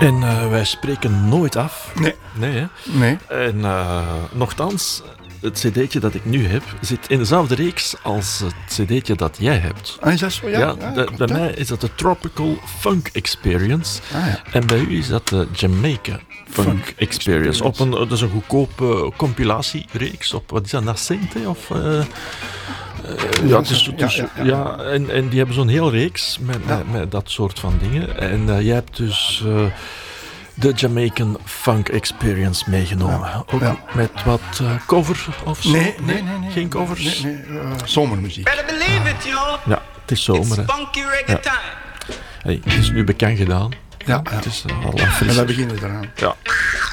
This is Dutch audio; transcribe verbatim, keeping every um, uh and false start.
En uh, wij spreken nooit af. Nee. Nee, hè? Nee. En uh, nochtans, het cd'tje dat ik nu heb, zit in dezelfde reeks als het cd'tje dat jij hebt. Ah, is dat zo? Ja, ja, ja, de, klopt, bij hè? mij is dat de Tropical Funk Experience. Ah, ja. En bij u is dat de Jamaica Funk, Funk Experience. Experience. Op een, dat is een goedkope compilatiereeks op, wat is dat, Nascente? Of... Uh, Uh, ja, het is, het is, ja, ja, ja. ja en, en die hebben zo'n heel reeks met, Ja. met, met dat soort van dingen. En uh, jij hebt dus uh, de Jamaican Funk Experience meegenomen. Ja. Ook Ja. met wat uh, cover of zo? Nee, nee, nee, nee. Geen covers? Nee, nee, uh, zomermuziek. Better believe it, y'all. Ja, het is zomer. It's Hè. funky reggae Ja. time. Hey, het is nu bekend gedaan. Ja, ja. Het is uh, al En fris. wij beginnen eraan. Ja.